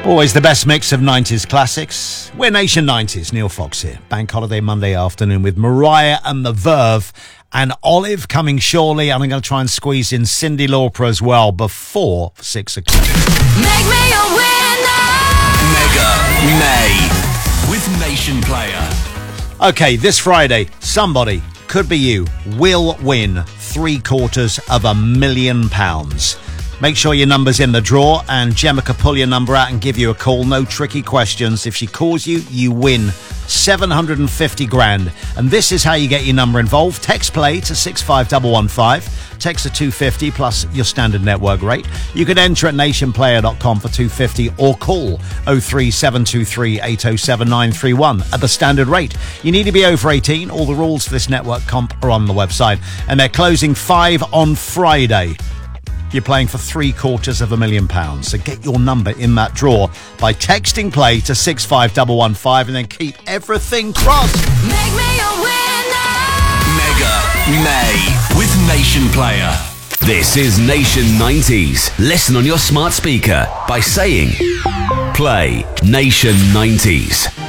Always the best mix of 90s classics. We're Nation 90s. Neil Fox here. Bank holiday Monday afternoon with Mariah and the Verve and Olive coming shortly. And I'm going to try and squeeze in Cyndi Lauper as well before 6 o'clock. Make me a winner! Mega May with Nation Player. Okay, this Friday, somebody, could be you, will win £750,000. Make sure your number's in the draw and Gemma can pull your number out and give you a call. No tricky questions. If she calls you, you win 750 grand. And this is how you get your number involved. Text play to 65115. Text to 250 plus your standard network rate. You can enter at nationplayer.com for 250 or call 03723 807 931 at the standard rate. You need to be over 18. All the rules for this network comp are on the website. And they're closing 5 on Friday. You're playing for £750,000. So get your number in that draw by texting play to 65115 and then keep everything crossed. Make me a winner! Mega May with Nation Player. This is Nation 90s. Listen on your smart speaker by saying play Nation 90s.